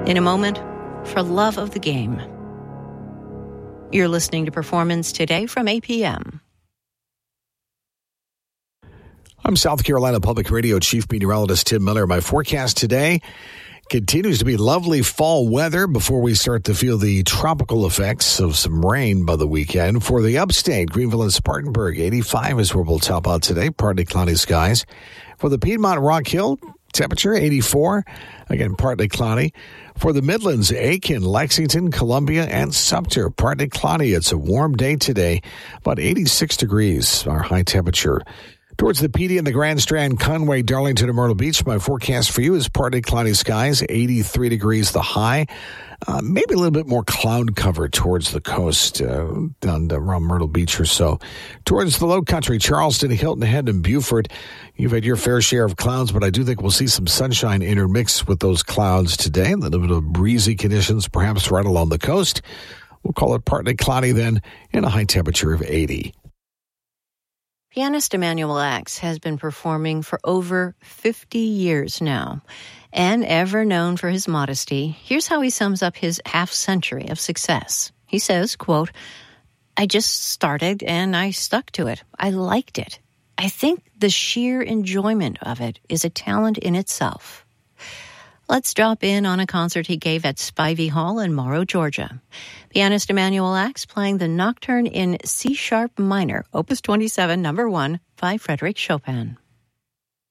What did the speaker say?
In a moment, for love of the game. You're listening to Performance Today from APM. I'm South Carolina Public Radio Chief Meteorologist Tim Miller. My forecast today continues to be lovely fall weather before we start to feel the tropical effects of some rain by the weekend. For the upstate, Greenville and Spartanburg, 85 is where we'll top out today, partly cloudy skies. For the Piedmont Rock Hill, temperature 84, again partly cloudy. For the Midlands, Aiken, Lexington, Columbia, and Sumter, partly cloudy. It's a warm day today, about 86 degrees, our high temperature. Towards the PD and the Grand Strand, Conway, Darlington, and Myrtle Beach, my forecast for you is partly cloudy skies, 83 degrees the high. Maybe a little bit more cloud cover towards the coast, down around Myrtle Beach or so. Towards the low country, Charleston, Hilton Head, and Beaufort, you've had your fair share of clouds, but I do think we'll see some sunshine intermixed with those clouds today. A little bit of breezy conditions, perhaps right along the coast. We'll call it partly cloudy then, and a high temperature of 80. Pianist Emanuel Ax has been performing for over 50 years now. And ever known for his modesty, here's how he sums up his half-century of success. He says, quote, "I just started and I stuck to it. I liked it. I think the sheer enjoyment of it is a talent in itself." Let's drop in on a concert he gave at Spivey Hall in Morrow, Georgia. Pianist Emanuel Ax playing the Nocturne in C-sharp minor, Opus 27, number 1, by Frédéric Chopin.